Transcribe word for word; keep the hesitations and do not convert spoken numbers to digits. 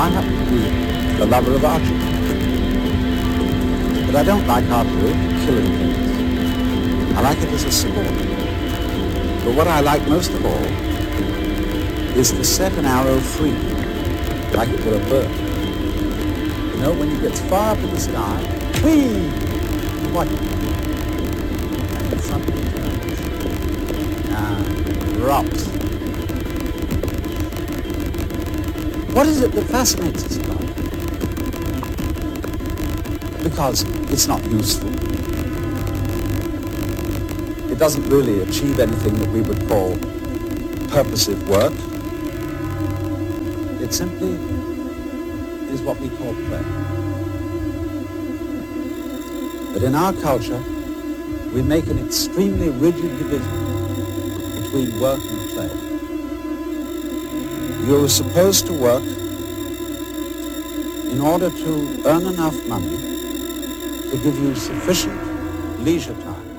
I happen to be a lover of archery. But I don't like archery, killing things. I like it as a sport. But what I like most of all is to set an arrow free, like it were a bird. You know, when it gets far up in the sky, whee! What? And it suddenly turns and drops. What is it that fascinates us about it? Because it's not useful. It doesn't really achieve anything that we would call purposive work. It simply is what we call play. But in our culture, we make an extremely rigid division between work and play. You're supposed to work in order to earn enough money to give you sufficient leisure time